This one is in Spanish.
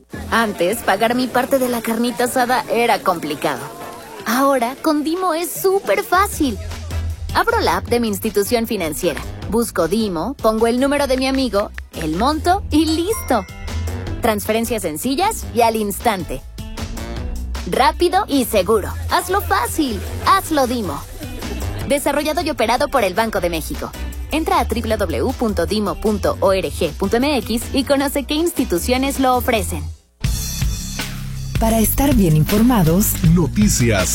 Antes, pagar mi parte de la carnita asada era complicado. Ahora, con Dimo es súper fácil. Abro la app de mi institución financiera, busco Dimo, pongo el número de mi amigo, el monto y listo. Transferencias sencillas y al instante. Rápido y seguro. Hazlo fácil. Hazlo Dimo. Desarrollado y operado por el Banco de México. Entra a www.dimo.org.mx y conoce qué instituciones lo ofrecen. Para estar bien informados, noticias